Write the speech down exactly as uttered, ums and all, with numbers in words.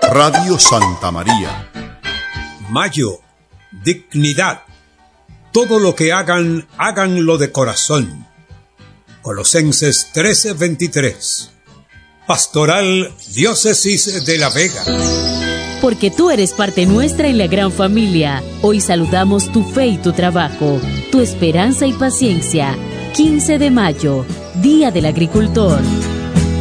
Radio Santa María. Mayo, dignidad. Todo lo que hagan, háganlo de corazón. Colosenses trece veintitrés. Pastoral Diócesis de La Vega. Porque tú eres parte nuestra en la gran familia. Hoy saludamos tu fe y tu trabajo, tu esperanza y paciencia. quince de mayo, Día del Agricultor.